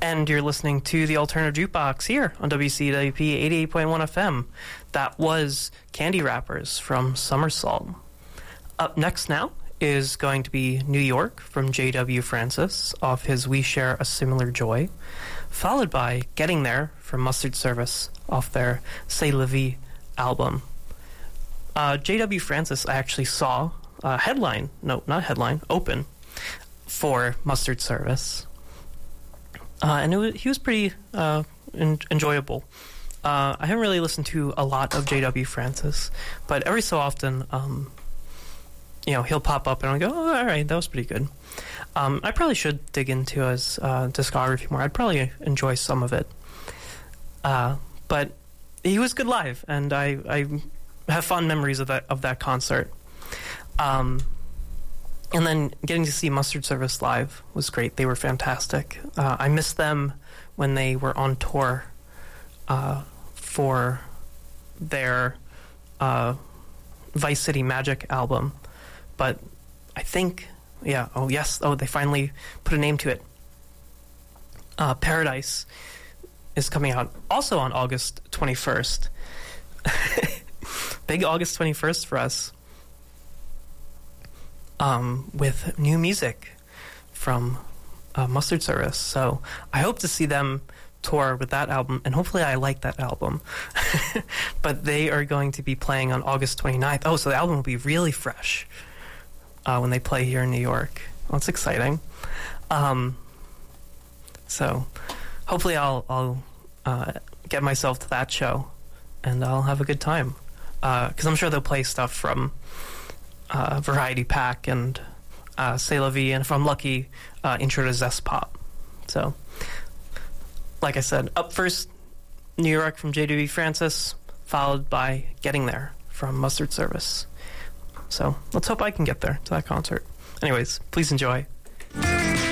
And you're listening to the Alternative Jukebox here on WCWP 88.1 FM. That was Candy Wrappers from Somersault. Up next now is going to be New York from J.W. Francis off his We Share a Similar Joy, followed by Getting There from Mustard Service off their C'est La Vie album. J.W. Francis I actually saw open for Mustard Service. And he was pretty enjoyable. I haven't really listened to a lot of J.W. Francis, but every so often, he'll pop up and I'll go, oh, all right, that was pretty good. I probably should dig into his discography more. I'd probably enjoy some of it. But he was good live, and I have fond memories of that concert. And then getting to see Mustard Service live was great. They were fantastic. I missed them when they were on tour for their Vice City Magic album. But I think, they finally put a name to it. Paradise is coming out also on August 21st. Big August 21st for us. With new music from Mustard Service. So I hope to see them tour with that album, and hopefully I like that album. But they are going to be playing on August 29th. Oh, so the album will be really fresh when they play here in New York. Well, it's exciting. So hopefully I'll get myself to that show, and I'll have a good time. Because I'm sure they'll play stuff from Variety Pack and C'est La Vie, and if I'm lucky, Intro to Zest Pop. So, like I said, up first, New York from J.W. Francis, followed by Getting There from Mustard Service. So, let's hope I can get there to that concert. Anyways, please enjoy.